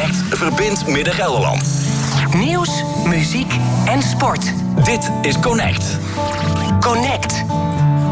Connect verbindt Midden-Gelderland. Nieuws, muziek en sport. Dit is Connect. Connect.